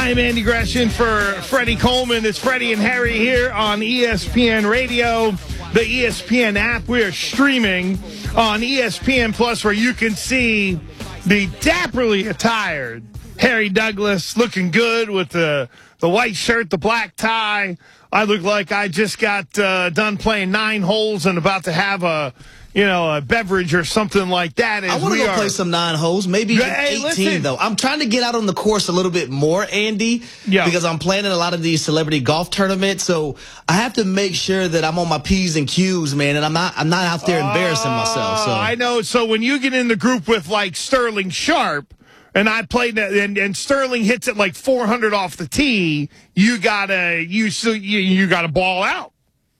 I'm Andy Gresham for Freddie Coleman. It's Freddie and Harry here on ESPN Radio, the ESPN app. We are streaming on ESPN Plus, where you can see the dapperly attired Harry Douglas looking good with the white shirt, the black tie. I look like I just got done playing 9 holes and about to have a beverage or something like that. I want to go play some 9 holes, maybe even 18, listen. though. I'm trying to get out on the course a little bit more, Andy, because I'm playing in a lot of these celebrity golf tournaments, so I have to make sure that I'm on my P's and Q's, man, and I'm not out there embarrassing myself. So I know. So when you get in the group with, like, Sterling Sharp, and I played that, and Sterling hits it like 400 off the tee, you gotta ball out.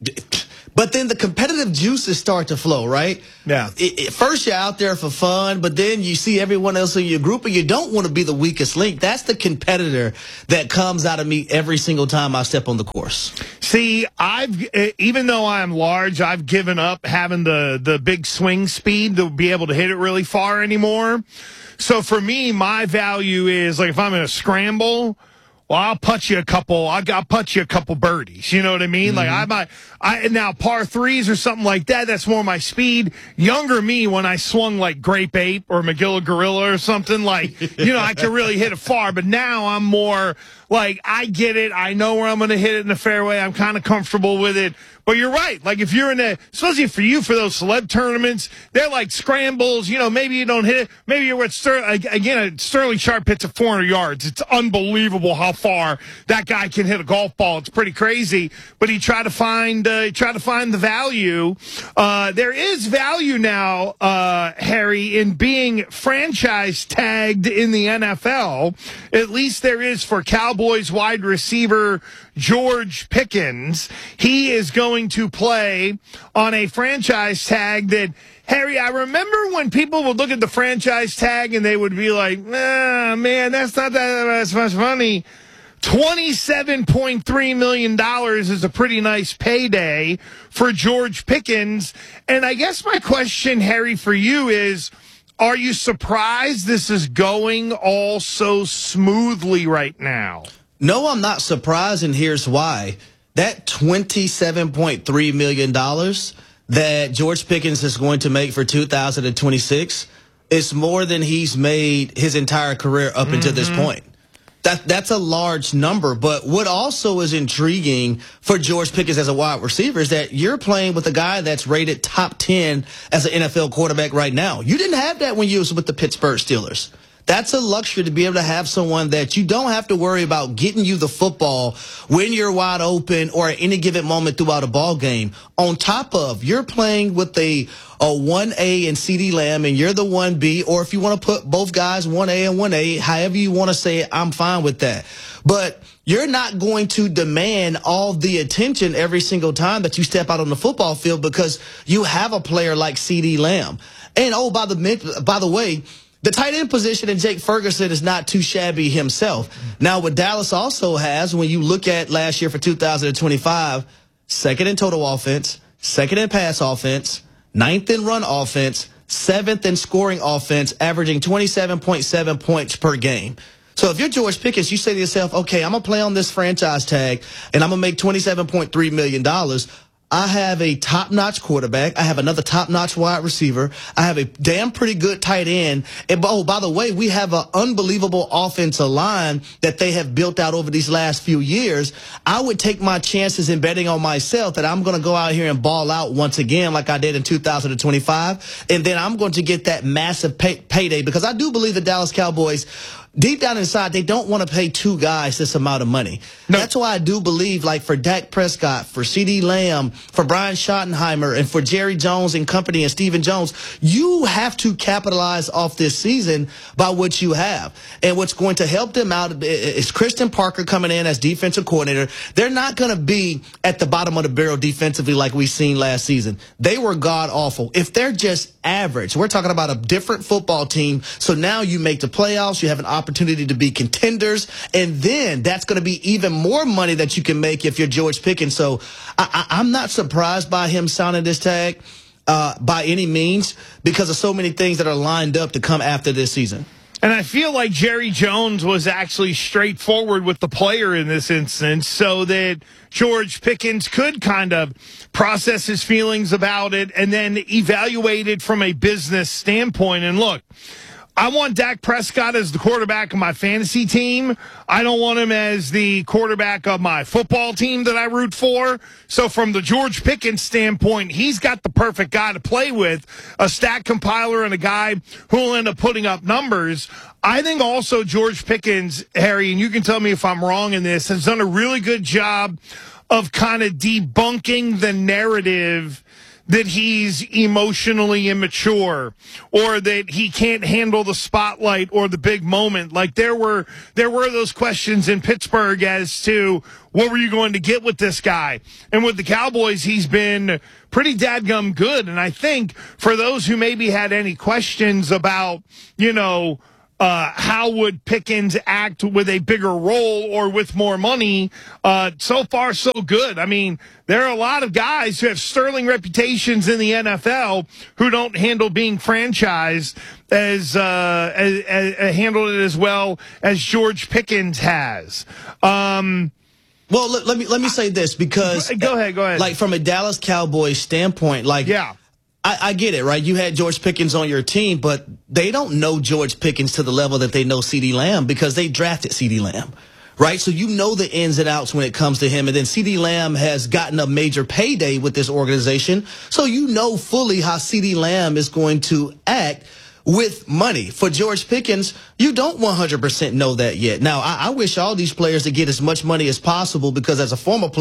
But then the competitive juices start to flow, right? Yeah. First, you're out there for fun, but then you see everyone else in your group, and you don't want to be the weakest link. That's the competitor that comes out of me every single time I step on the course. See, even though I'm large, I've given up having the big swing speed to be able to hit it really far anymore. So for me, my value is, like, if I'm in a scramble, well, I'll putt you a couple birdies. You know what I mean? Mm-hmm. Like now par threes or something like that. That's more my speed. Younger me, when I swung like Grape Ape or Magilla Gorilla or something, like, I could really hit it far. But now I'm more like, I get it. I know where I'm going to hit it in the fairway. I'm kind of comfortable with it. But you're right. Like, if you're especially for you, for those celeb tournaments, they're like scrambles. Maybe you don't hit it. Maybe you're with Sterling Sharp hits at 400 yards. It's unbelievable how far that guy can hit a golf ball. It's pretty crazy. But he tried to find the value. There is value now, Harry, in being franchise tagged in the NFL. At least there is for Cowboys wide receiver George Pickens. He is going to play on a franchise tag that, Harry, I remember when people would look at the franchise tag and they would be like, man, that's not that much money. $27.3 million is a pretty nice payday for George Pickens. And I guess my question, Harry, for you is, are you surprised this is going all so smoothly right now? No, I'm not surprised, and here's why. That $27.3 million that George Pickens is going to make for 2026 is more than he's made his entire career up until this point. That's a large number, but what also is intriguing for George Pickens as a wide receiver is that you're playing with a guy that's rated top 10 as an NFL quarterback right now. You didn't have that when you was with the Pittsburgh Steelers. That's a luxury to be able to have someone that you don't have to worry about getting you the football when you're wide open or at any given moment throughout a ball game. On top of, you're playing with a 1A and CeeDee Lamb, and you're the 1B, or if you want to put both guys 1A and 1A, however you want to say it, I'm fine with that. But you're not going to demand all the attention every single time that you step out on the football field because you have a player like CeeDee Lamb. And, by the way, the tight end position in Jake Ferguson is not too shabby himself. Now, what Dallas also has, when you look at last year for 2025, second in total offense, second in pass offense, 9th in run offense, 7th in scoring offense, averaging 27.7 points per game. So if you're George Pickens, you say to yourself, okay, I'm going to play on this franchise tag, and I'm going to make $27.3 million. I have a top-notch quarterback. I have another top-notch wide receiver. I have a damn pretty good tight end. And, by the way, we have an unbelievable offensive line that they have built out over these last few years. I would take my chances in betting on myself that I'm going to go out here and ball out once again like I did in 2025. And then I'm going to get that massive payday because I do believe the Dallas Cowboys, deep down inside, they don't want to pay 2 guys this amount of money. No. That's why I do believe, like, for Dak Prescott, for CeeDee Lamb, for Brian Schottenheimer, and for Jerry Jones and company and Stephen Jones, you have to capitalize off this season by what you have. And what's going to help them out is Christian Parker coming in as defensive coordinator. They're not going to be at the bottom of the barrel defensively like we've seen last season. They were god-awful. If they're just average, we're talking about a different football team. So now you make the playoffs. You have an opportunity to be contenders. And then that's going to be even more money that you can make if you're George Pickens. So I'm not surprised by him signing this tag by any means because of so many things that are lined up to come after this season. And I feel like Jerry Jones was actually straightforward with the player in this instance so that George Pickens could kind of process his feelings about it and then evaluate it from a business standpoint. And look, I want Dak Prescott as the quarterback of my fantasy team. I don't want him as the quarterback of my football team that I root for. So from the George Pickens standpoint, he's got the perfect guy to play with, a stat compiler and a guy who will end up putting up numbers. I think also George Pickens, Harry, and you can tell me if I'm wrong in this, has done a really good job of kind of debunking the narrative that he's emotionally immature or that he can't handle the spotlight or the big moment. Like there were those questions in Pittsburgh as to what were you going to get with this guy? And with the Cowboys, he's been pretty dadgum good. And I think for those who maybe had any questions about, how would Pickens act with a bigger role or with more money? So far, so good. I mean, there are a lot of guys who have sterling reputations in the NFL who don't handle being franchised as handled it as well as George Pickens has. Well, let me say this because go ahead. Like from a Dallas Cowboys standpoint, yeah. I get it, right? You had George Pickens on your team, but they don't know George Pickens to the level that they know CeeDee Lamb because they drafted CeeDee Lamb, right? So you know the ins and outs when it comes to him. And then CeeDee Lamb has gotten a major payday with this organization. So you know fully how CeeDee Lamb is going to act with money. For George Pickens, you don't 100% know that yet. Now, I wish all these players to get as much money as possible because as a former player,